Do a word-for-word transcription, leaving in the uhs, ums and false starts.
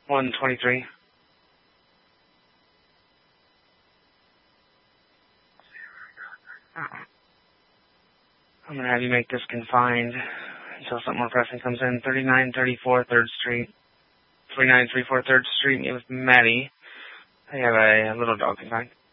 one twenty-three. I'm going to have you make this confined until something more pressing comes in. thirty-nine thirty-four third Street. twenty-nine thirty-four third Street, meet with Maddie. I have a little dog confined.